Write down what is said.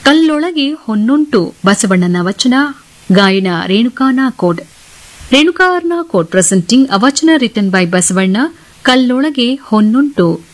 ಕಲ್ಲೊಳಗೆ ಹೊನ್ನುಂಟು ಬಸವಣ್ಣನ ವಚನ ಗಾಯನ ರೇಣುಕಾನ ಕೋಡ್ ಪ್ರೆಸೆಂಟಿಂಗ್ ಅ ವಚನ ರಿಟನ್ ಬೈ ಬಸವಣ್ಣ ಕಲ್ಲೊಳಗೆ ಹೊನ್ನುಂಟು